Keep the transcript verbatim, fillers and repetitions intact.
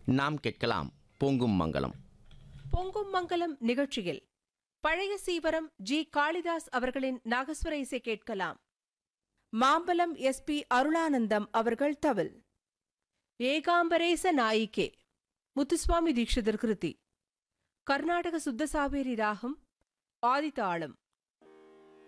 நாம் கேட்கலாம் பொங்கும் மங்கலம். பொங்கும் மங்கலம் நிகழ்ச்சியில் பழைய சீவரம் ஜி காளிதாஸ் அவர்களின் நாகஸ்வர இசை கேட்கலாம். மாம்பலம் எஸ் பி அருளானந்தம் அவர்கள் தவில். ஏகாம்பரேச நாயிகே முத்துசுவாமி தீட்சிதர் கிருதி. கர்நாடக சுத்த சாவேரி ராகம் ஆதிதாளம்.